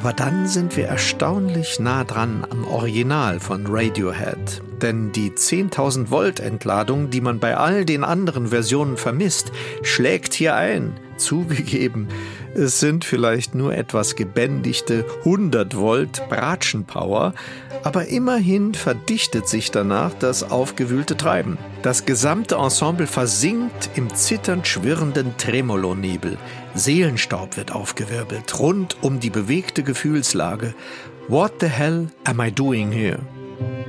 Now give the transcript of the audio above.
Aber dann sind wir erstaunlich nah dran am Original von Radiohead. Denn die 10.000 Volt Entladung, die man bei all den anderen Versionen vermisst, schlägt hier ein. Zugegeben, es sind vielleicht nur etwas gebändigte 100 Volt Bratschenpower, aber immerhin verdichtet sich danach das aufgewühlte Treiben. Das gesamte Ensemble versinkt im zitternd schwirrenden Tremolonebel. Seelenstaub wird aufgewirbelt, rund um die bewegte Gefühlslage. What the hell am I doing here?